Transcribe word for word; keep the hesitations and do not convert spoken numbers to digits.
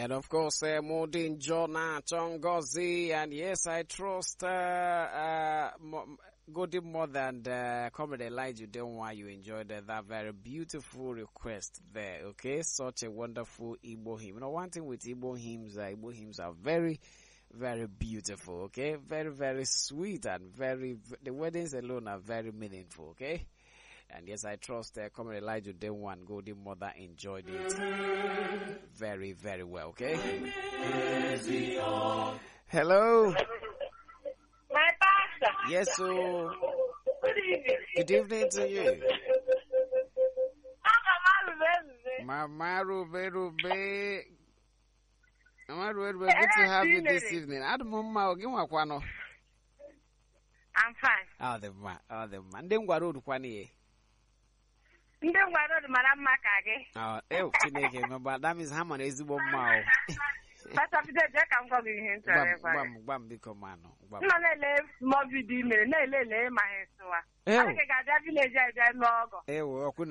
And of course, uh, Modin Jonah Chongozi, and yes, I trust uh, uh, Good Mother and uh, Comrade Elijah Denwa, you enjoyed uh, that very beautiful request there, okay? Such a wonderful Igbo hymn. You know, one thing with Igbo hymns, uh, Igbo hymns are very, very beautiful, okay? Very, very sweet, and very, the weddings alone are very meaningful, okay? And yes, I trust uh, Comrade Elijah Denwa and Golden Mother enjoyed it very, very well, okay? Hello? My pastor. Yes, so. Good evening. Good evening to you. Mama Mama Rube Rube. Mama Rube, good to have you this evening. Adumma oginwa kwano. I'm fine. Ah, the man, ah, the man. Ndem gwa road kwani. Ndị ngwaro dị mara mma ka gị. Ah, eh, Chineke, but that means hammer ezigbo mma o. Pastor Peter je ka m gwa gị ihe ntọrọ ịgwa. Gbam gbam biko mano. Gbam. Nọ na-ele small video mere na-ele ele ma ha sụwa. Eh. Anyị ga-abịa village aja n'ọgọ. Eh, wo